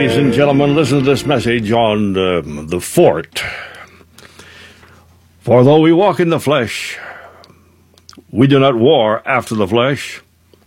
Ladies and gentlemen, listen to this message on the fort. For though we walk in the flesh, we do not war after the flesh.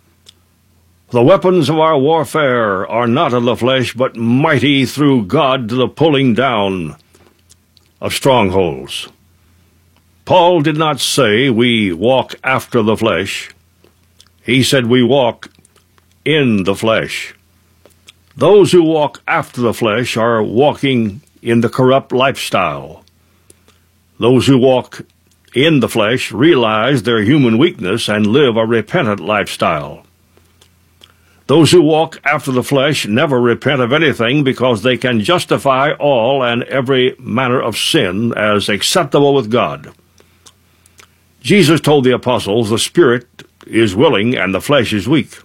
The weapons of our warfare are not of the flesh, but mighty through God to the pulling down of strongholds. Paul did not say we walk after the flesh. He said we walk in the flesh. Those who walk after the flesh are walking in the corrupt lifestyle. Those who walk in the flesh realize their human weakness and live a repentant lifestyle. Those who walk after the flesh never repent of anything because they can justify all and every manner of sin as acceptable with God. Jesus told the apostles, the spirit is willing and the flesh is weak.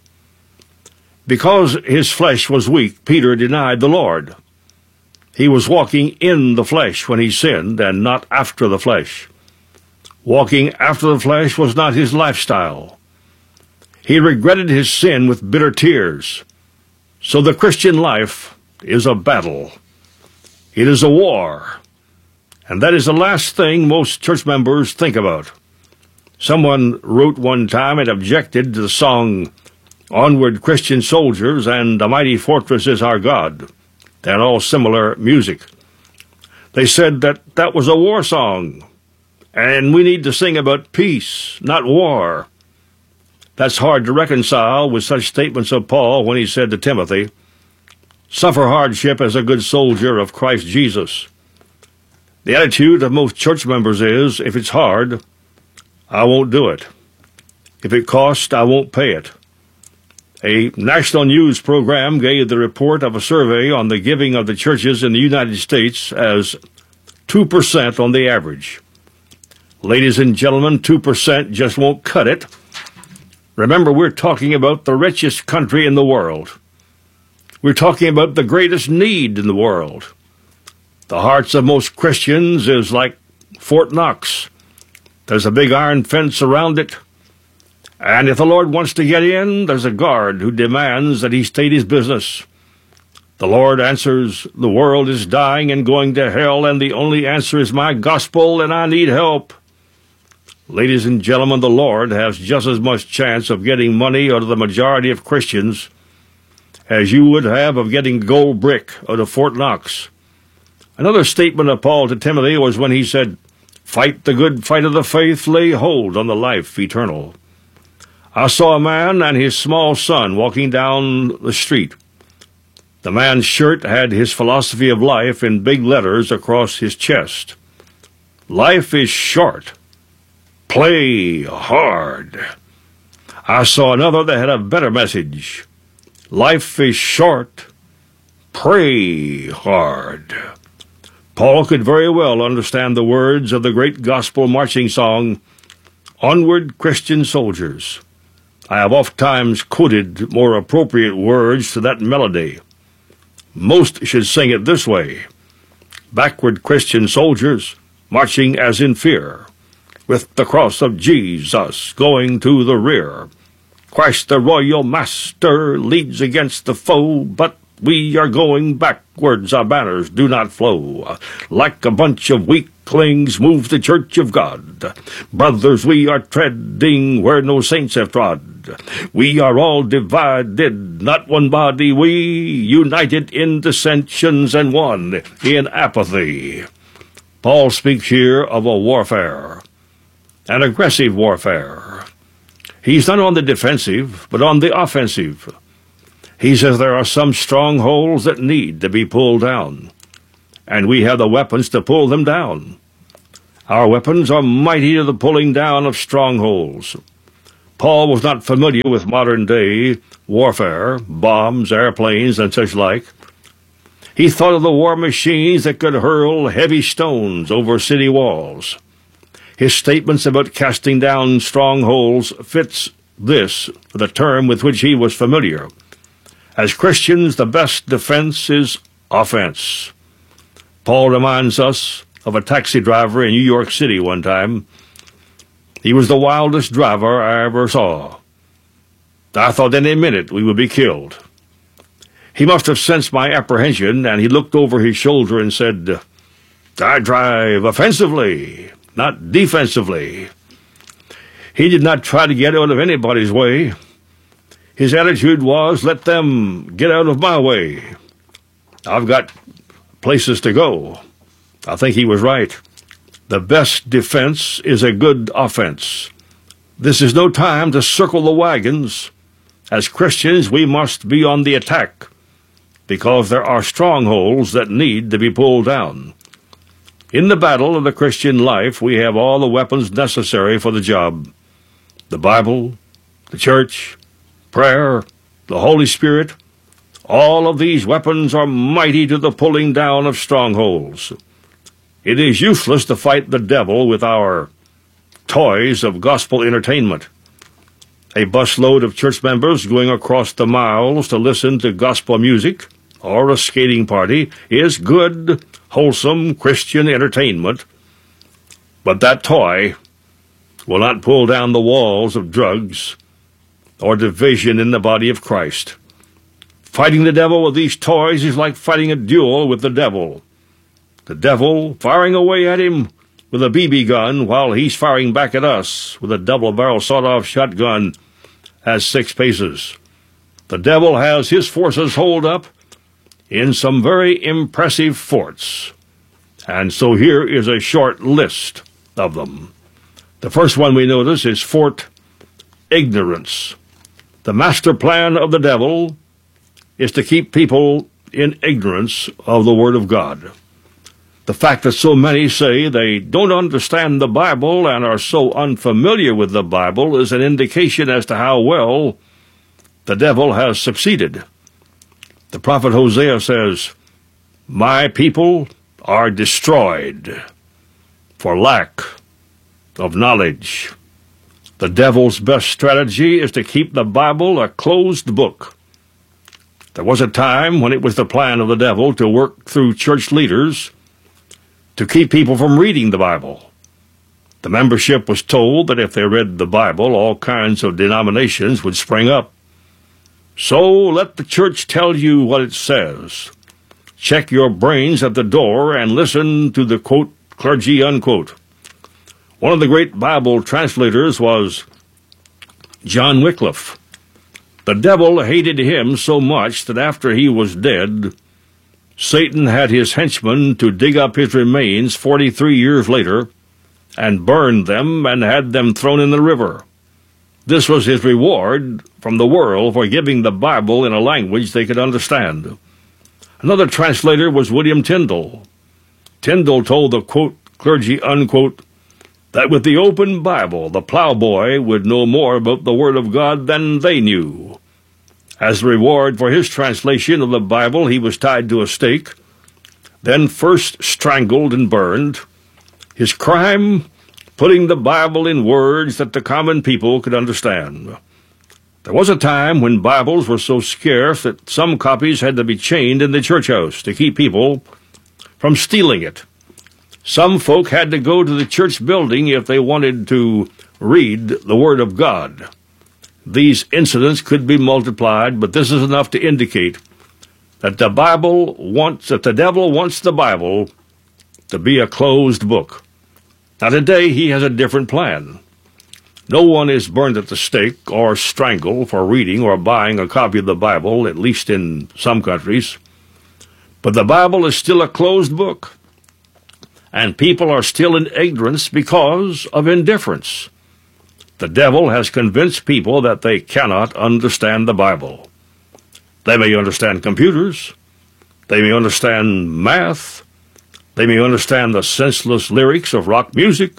Because his flesh was weak, Peter denied the Lord. He was walking in the flesh when he sinned and not after the flesh. Walking after the flesh was not his lifestyle. He regretted his sin with bitter tears. So the Christian life is a battle. It is a war. And that is the last thing most church members think about. Someone wrote one time and objected to the song, "Onward, Christian Soldiers," and "The Mighty Fortress is Our God," and all similar music. They said that was a war song, and we need to sing about peace, not war. That's hard to reconcile with such statements of Paul when he said to Timothy, "Suffer hardship as a good soldier of Christ Jesus." The attitude of most church members is, if it's hard, I won't do it. If it costs, I won't pay it. A national news program gave the report of a survey on the giving of the churches in the United States as 2% on the average. Ladies and gentlemen, 2% just won't cut it. Remember, we're talking about the richest country in the world. We're talking about the greatest need in the world. The hearts of most Christians is like Fort Knox. There's a big iron fence around it. And if the Lord wants to get in, there's a guard who demands that he state his business. The Lord answers, the world is dying and going to hell, and the only answer is my gospel, and I need help. Ladies and gentlemen, the Lord has just as much chance of getting money out of the majority of Christians as you would have of getting gold brick out of Fort Knox. Another statement of Paul to Timothy was when he said, "Fight the good fight of the faith, lay hold on the life eternal." I saw a man and his small son walking down the street. The man's shirt had his philosophy of life in big letters across his chest. Life is short. Play hard. I saw another that had a better message. Life is short. Pray hard. Paul could very well understand the words of the great gospel marching song, "Onward, Christian Soldiers." I have oft-times quoted more appropriate words to that melody. Most should sing it this way: "Backward, Christian soldiers, marching as in fear, with the cross of Jesus going to the rear. Christ the royal master leads against the foe, but we are going backwards, our banners do not flow. Like a bunch of weaklings moves the church of God. Brothers, we are treading where no saints have trod. We are all divided, not one body, we united in dissensions and one in apathy." Paul speaks here of a warfare, an aggressive warfare. He's not on the defensive, but on the offensive. He says there are some strongholds that need to be pulled down, and we have the weapons to pull them down. Our weapons are mighty to the pulling down of strongholds. Paul was not familiar with modern-day warfare, bombs, airplanes, and such like. He thought of the war machines that could hurl heavy stones over city walls. His statements about casting down strongholds fits this, the term with which he was familiar. As Christians, the best defense is offense. Paul reminds us of a taxi driver in New York City one time. He was the wildest driver I ever saw. I thought any minute we would be killed. He must have sensed my apprehension, and he looked over his shoulder and said, "I drive offensively, not defensively." He did not try to get out of anybody's way. His attitude was, "Let them get out of my way. I've got places to go." I think he was right. The best defense is a good offense. This is no time to circle the wagons. As Christians, we must be on the attack, because there are strongholds that need to be pulled down. In the battle of the Christian life, we have all the weapons necessary for the job. The Bible, the church, prayer, the Holy Spirit, all of these weapons are mighty to the pulling down of strongholds. It is useless to fight the devil with our toys of gospel entertainment. A busload of church members going across the miles to listen to gospel music or a skating party is good, wholesome Christian entertainment, but that toy will not pull down the walls of drugs or division in the body of Christ. Fighting the devil with these toys is like fighting a duel with the devil. The devil firing away at him with a BB gun while he's firing back at us with a double-barrel sawed-off shotgun has 6 paces. The devil has his forces holed up in some very impressive forts. And so here is a short list of them. The first one we notice is Fort Ignorance. The master plan of the devil is to keep people in ignorance of the Word of God. The fact that so many say they don't understand the Bible and are so unfamiliar with the Bible is an indication as to how well the devil has succeeded. The prophet Hosea says, "My people are destroyed for lack of knowledge." The devil's best strategy is to keep the Bible a closed book. There was a time when it was the plan of the devil to work through church leaders to keep people from reading the Bible. The membership was told that if they read the Bible, all kinds of denominations would spring up. So let the church tell you what it says. Check your brains at the door and listen to the, quote, clergy, unquote. One of the great Bible translators was John Wycliffe. The devil hated him so much that after he was dead, Satan had his henchmen to dig up his remains 43 years later and burned them and had them thrown in the river. This was his reward from the world for giving the Bible in a language they could understand. Another translator was William Tyndale. Tyndale told the, quote, clergy, unquote, that with the open Bible, the plowboy would know more about the Word of God than they knew. As a reward for his translation of the Bible, he was tied to a stake, then first strangled and burned. His crime, putting the Bible in words that the common people could understand. There was a time when Bibles were so scarce that some copies had to be chained in the church house to keep people from stealing it. Some folk had to go to the church building if they wanted to read the Word of God. These incidents could be multiplied, but this is enough to indicate that the devil wants the Bible to be a closed book. Now today he has a different plan. No one is burned at the stake or strangled for reading or buying a copy of the Bible, at least in some countries. But the Bible is still a closed book, and people are still in ignorance because of indifference. The devil has convinced people that they cannot understand the Bible. They may understand computers. They may understand math. They may understand the senseless lyrics of rock music.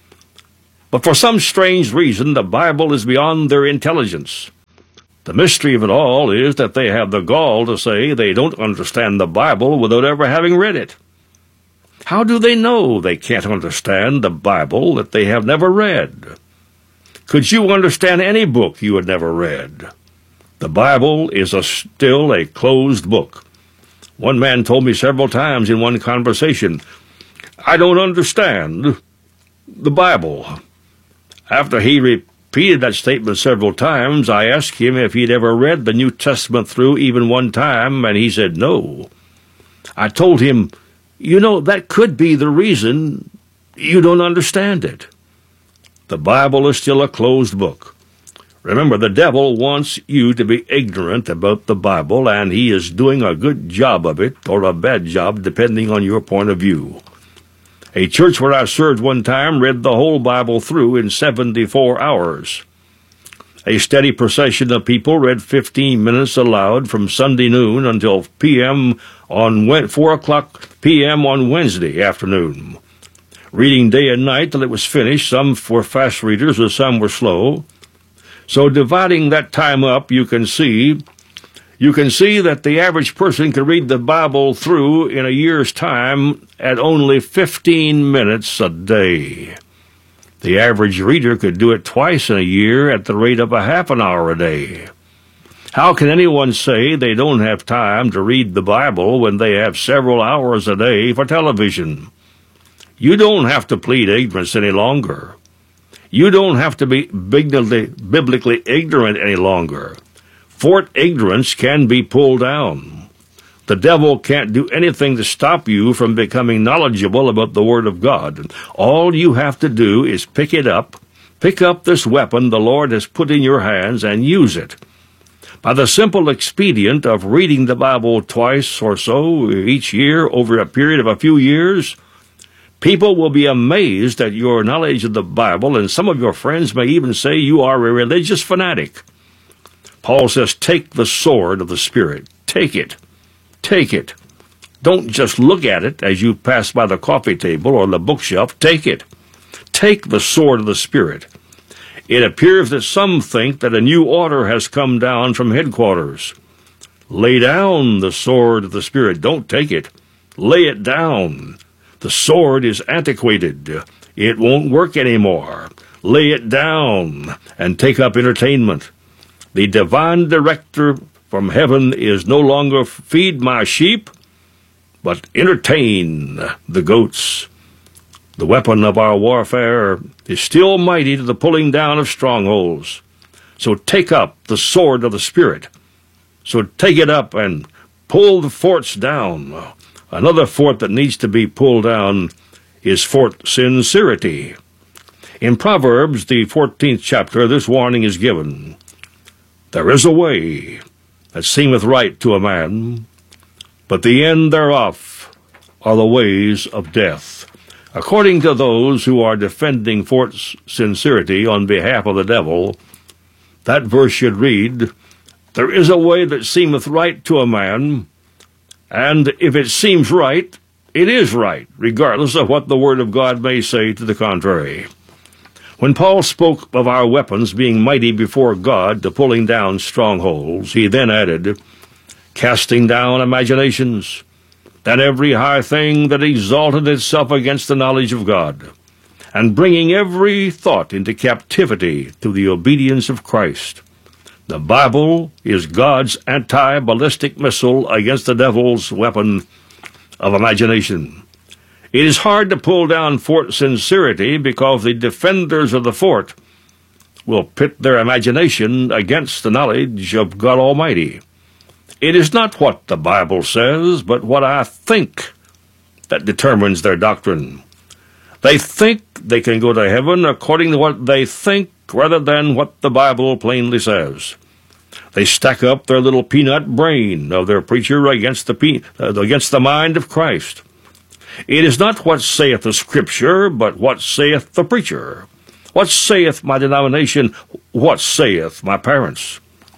But for some strange reason, the Bible is beyond their intelligence. The mystery of it all is that they have the gall to say they don't understand the Bible without ever having read it. How do they know they can't understand the Bible that they have never read? Could you understand any book you had never read? The Bible is still a closed book. One man told me several times in one conversation, "I don't understand the Bible." After he repeated that statement several times. I asked him if he'd ever read the New Testament through even one time, and he said no. I told him, you know, that could be the reason you don't understand it. The Bible is still a closed book. Remember, the devil wants you to be ignorant about the Bible, and he is doing a good job of it, or a bad job, depending on your point of view. A church where I served one time read the whole Bible through in 74 hours. A steady procession of people read 15 minutes aloud from Sunday noon until 4 o'clock p.m. on Wednesday afternoon, reading day and night till it was finished. Some were fast readers and some were slow. So dividing that time up, you can see that the average person could read the Bible through in a year's time at only 15 minutes a day. The average reader could do it twice in a year at the rate of a half an hour a day. How can anyone say they don't have time to read the Bible when they have several hours a day for television? You don't have to plead ignorance any longer. You don't have to be biblically ignorant any longer. Fort ignorance can be pulled down. The devil can't do anything to stop you from becoming knowledgeable about the Word of God. All you have to do is pick up this weapon the Lord has put in your hands and use it. By the simple expedient of reading the Bible twice or so each year over a period of a few years, people will be amazed at your knowledge of the Bible, and some of your friends may even say you are a religious fanatic. Paul says, take the sword of the Spirit. Take it. Take it. Don't just look at it as you pass by the coffee table or the bookshelf. Take it. Take the sword of the Spirit. It appears that some think that a new order has come down from headquarters. Lay down the sword of the Spirit. Don't take it. Lay it down. The sword is antiquated. It won't work anymore. Lay it down and take up entertainment. The divine director from heaven is no longer feed my sheep, but entertain the goats. The weapon of our warfare is still mighty to the pulling down of strongholds. So take up the sword of the Spirit. So take it up and pull the forts down. Another fort that needs to be pulled down is Fort Sincerity. In Proverbs, the 14th chapter, this warning is given. There is a way that seemeth right to a man, but the end thereof are the ways of death. According to those who are defending Fort Sincerity on behalf of the devil, that verse should read, there is a way that seemeth right to a man, and if it seems right, it is right, regardless of what the Word of God may say to the contrary. When Paul spoke of our weapons being mighty before God to pulling down strongholds, he then added, casting down imaginations, and every high thing that exalted itself against the knowledge of God, and bringing every thought into captivity to the obedience of Christ. The Bible is God's anti-ballistic missile against the devil's weapon of imagination. It is hard to pull down Fort Sincerity because the defenders of the fort will pit their imagination against the knowledge of God Almighty. It is not what the Bible says, but what I think that determines their doctrine. They think they can go to heaven according to what they think rather than what the Bible plainly says. They stack up their little peanut brain of their preacher against the mind of Christ. It is not what saith the Scripture, but what saith the preacher. What saith my denomination? What saith my parents?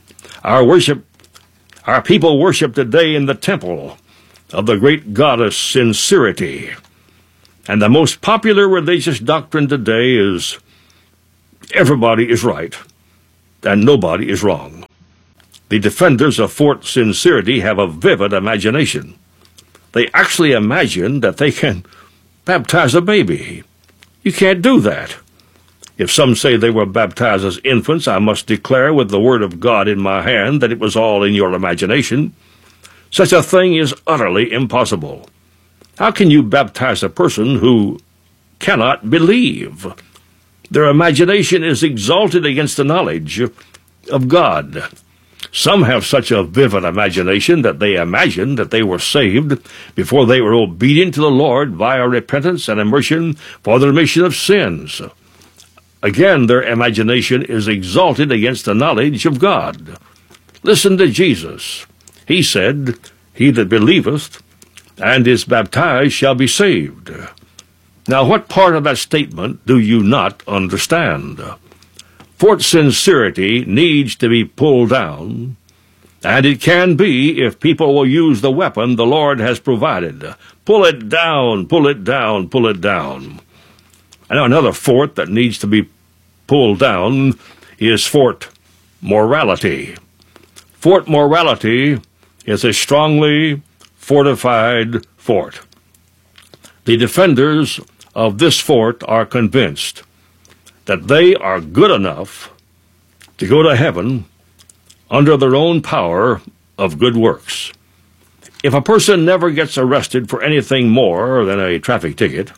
Our people worship today in the temple of the great goddess Sincerity. And the most popular religious doctrine today is everybody is right and nobody is wrong. The defenders of Fort Sincerity have a vivid imagination. They actually imagine that they can baptize a baby. You can't do that. If some say they were baptized as infants, I must declare with the Word of God in my hand that it was all in your imagination. Such a thing is utterly impossible. How can you baptize a person who cannot believe? Their imagination is exalted against the knowledge of God. Some have such a vivid imagination that they imagine that they were saved before they were obedient to the Lord via repentance and immersion for the remission of sins. Again, their imagination is exalted against the knowledge of God. Listen to Jesus. He said, "He that believeth and is baptized shall be saved." Now, what part of that statement do you not understand? Fort sincerity needs to be pulled down, and it can be if people will use the weapon the Lord has provided. Pull it down, pull it down, pull it down. And another fort that needs to be pulled down is Fort Morality. Fort Morality is a strongly fortified fort. The defenders of this fort are convinced that they are good enough to go to heaven under their own power of good works. If a person never gets arrested for anything more than a traffic ticket,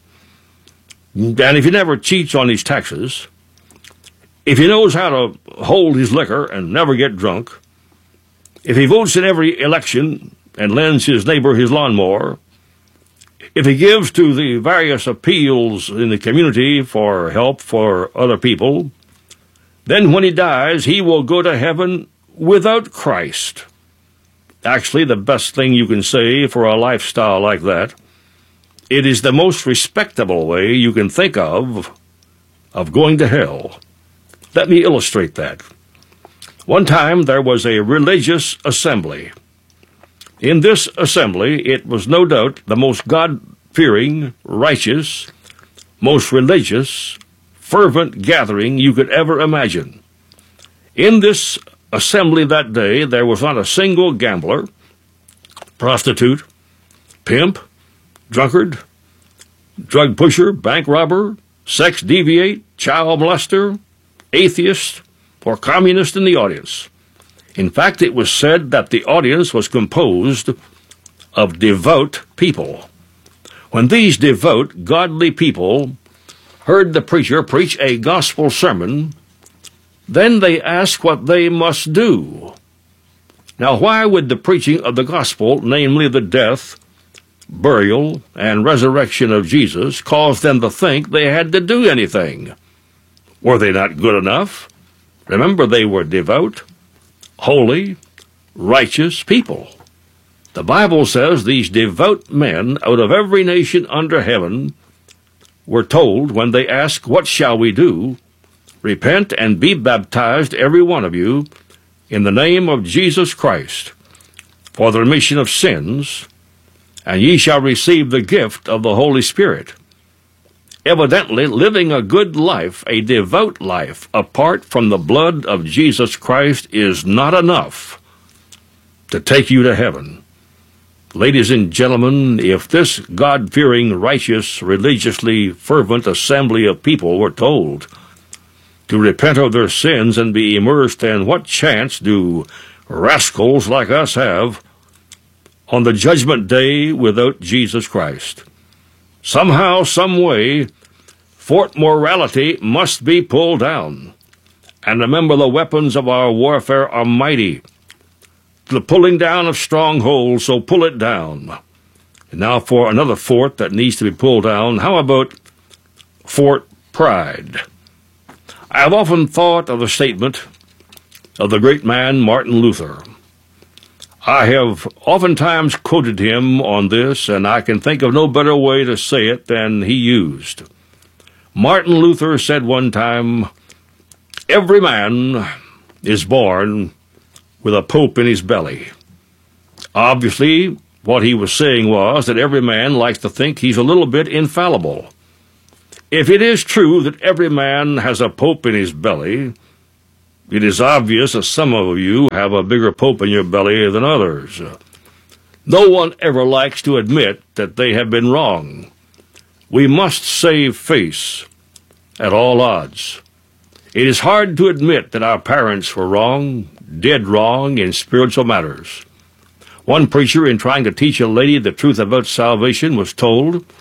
and if he never cheats on his taxes, if he knows how to hold his liquor and never get drunk, if he votes in every election and lends his neighbor his lawnmower, if he gives to the various appeals in the community for help for other people, then when he dies, he will go to heaven without Christ. Actually, the best thing you can say for a lifestyle like that, it is the most respectable way you can think of going to hell. Let me illustrate that. One time there was a religious assembly. In this assembly, it was no doubt the most God-fearing, righteous, most religious, fervent gathering you could ever imagine. In this assembly that day, there was not a single gambler, prostitute, pimp, drunkard, drug pusher, bank robber, sex deviate, child molester, atheist, or communist in the audience. In fact, it was said that the audience was composed of devout people. When these devout, godly people heard the preacher preach a gospel sermon, then they asked what they must do. Now, why would the preaching of the gospel, namely the death, burial, and resurrection of Jesus, cause them to think they had to do anything? Were they not good enough? Remember, they were devout, holy, righteous people. The Bible says these devout men out of every nation under heaven were told when they asked, "What shall we do?" "Repent and be baptized, every one of you, in the name of Jesus Christ, for the remission of sins, and ye shall receive the gift of the Holy Spirit." Evidently, living a good life, a devout life, apart from the blood of Jesus Christ is not enough to take you to heaven. Ladies and gentlemen, if this God-fearing, righteous, religiously fervent assembly of people were told to repent of their sins and be immersed, then what chance do rascals like us have on the judgment day without Jesus Christ? Somehow, some way, Fort Morality must be pulled down. And remember, the weapons of our warfare are mighty. The pulling down of strongholds, so pull it down. And now for another fort that needs to be pulled down. How about Fort Pride? I have often thought of the statement of the great man Martin Luther. I have oftentimes quoted him on this, and I can think of no better way to say it than he used. Martin Luther said one time, "Every man is born with a pope in his belly." Obviously, what he was saying was that every man likes to think he's a little bit infallible. If it is true that every man has a pope in his belly, it is obvious that some of you have a bigger pope in your belly than others. No one ever likes to admit that they have been wrong. We must save face at all odds. It is hard to admit that our parents were wrong, dead wrong in spiritual matters. One preacher, in trying to teach a lady the truth about salvation, was told,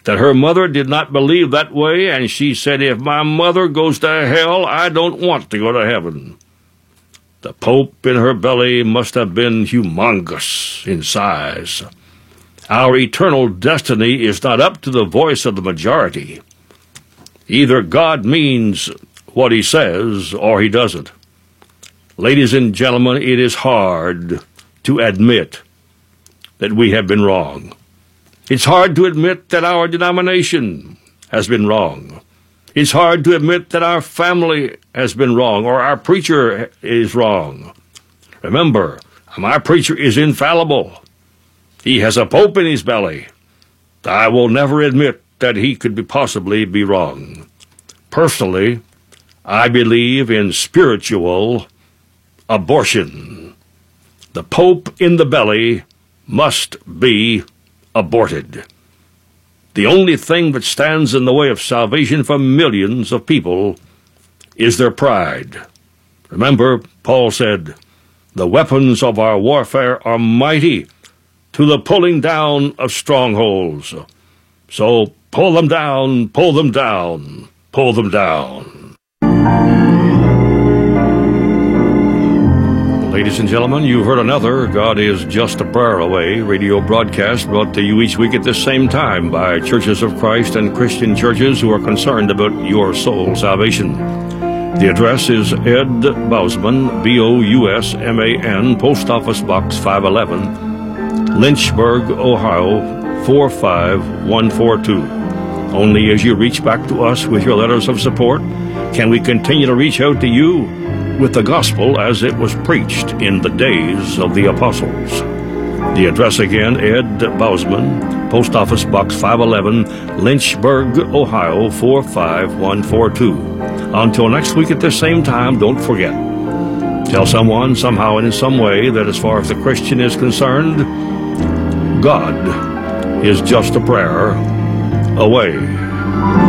that her mother did not believe that way, and she said, if my mother goes to hell, I don't want to go to heaven. The Pope in her belly must have been humongous in size. Our eternal destiny is not up to the voice of the majority. Either God means what he says, or he doesn't. Ladies and gentlemen, it is hard to admit that we have been wrong. It's hard to admit that our denomination has been wrong. It's hard to admit that our family has been wrong, or our preacher is wrong. Remember, my preacher is infallible. He has a pope in his belly. I will never admit that he could possibly be wrong. Personally, I believe in spiritual abortion. The pope in the belly must be aborted. The only thing that stands in the way of salvation for millions of people is their pride. Remember, Paul said, the weapons of our warfare are mighty to the pulling down of strongholds. So pull them down, pull them down, pull them down. Ladies and gentlemen, you've heard another God is Just a Prayer Away radio broadcast brought to you each week at this same time by Churches of Christ and Christian churches who are concerned about your soul salvation. The address is Ed Bousman, B-O-U-S-M-A-N, Post Office Box 511, Lynchburg, Ohio, 45142. Only as you reach back to us with your letters of support can we continue to reach out to you with the gospel as it was preached in the days of the apostles. The address again, Ed Bousman, Post Office Box 511, Lynchburg, Ohio, 45142. Until next week at this same time, don't forget, tell someone, somehow and in some way, that as far as the Christian is concerned, God is just a prayer away.